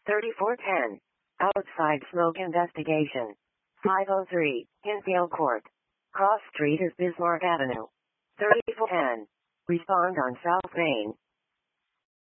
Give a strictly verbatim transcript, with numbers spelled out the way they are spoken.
thirty-four ten. Outside smoke investigation. five oh three. Hinsdale Court. Cross Street is Bismarck Avenue. thirty-four ten. Respond on South Main.